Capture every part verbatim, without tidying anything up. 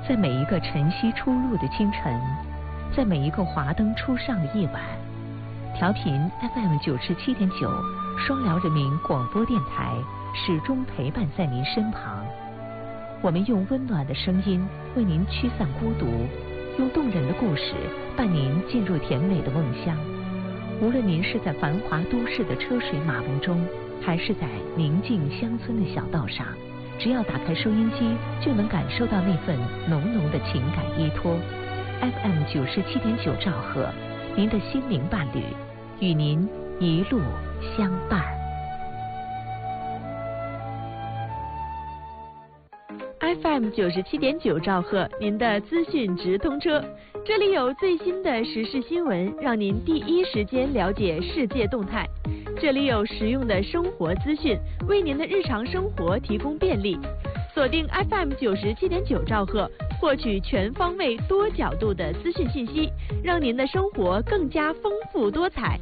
在每一个晨曦初露的清晨，在每一个华灯初上的夜晚，调频 F M 九十七点九，双辽人民广播电台始终陪伴在您身旁。我们用温暖的声音为您驱散孤独，用动人的故事伴您进入甜美的梦乡。无论您是在繁华都市的车水马龙中，还是在宁静乡村的小道上，只要打开收音机，就能感受到那份浓浓的情感依托。F M 九十七点九兆赫，您的心灵伴侣，与您一路相伴。 F M 九十七点九兆赫，您的资讯直通车，这里有最新的时事新闻，让您第一时间了解世界动态。这里有实用的生活资讯，为您的日常生活提供便利。锁定 F M 九十七点九兆赫，获取全方位、多角度的资讯信息，让您的生活更加丰富多彩。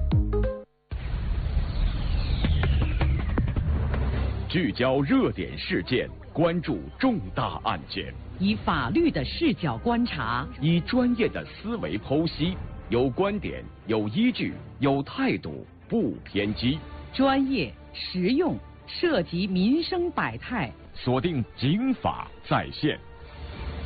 聚焦热点事件，关注重大案件， 以法律的视角观察， 以专业的思维剖析，有观点，有依据，有态度，不偏激， 专业实用，涉及民生百态。 锁定警法在线。